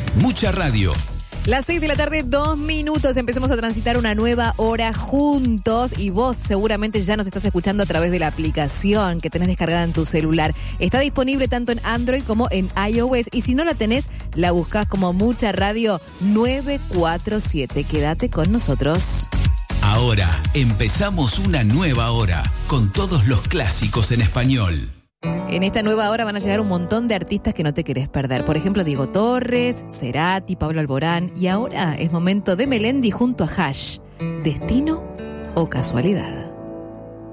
Mucha radio. Las 6 de la tarde, 2 minutos. Empecemos a transitar una nueva hora juntos. Y vos seguramente ya nos estás escuchando a través de la aplicación que tenés descargada en tu celular. Está disponible tanto en Android como en iOS. Y si no la tenés, la buscás como Mucha Radio 947. Quédate con nosotros. Ahora empezamos una nueva hora con todos los clásicos en español. En esta nueva hora van a llegar un montón de artistas que no te querés perder. Por ejemplo, Diego Torres, Cerati, Pablo Alborán. Y ahora es momento de Melendi junto a Hash. ¿Destino o casualidad?